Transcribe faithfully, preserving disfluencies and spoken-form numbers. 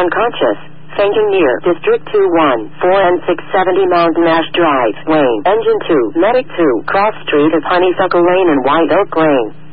unconscious. Fainting near District two one four and six seventy Mountain Ash Drive, Wayne. Engine two, Medic two, Cross Street of Honeysuckle Lane and White Oak Lane.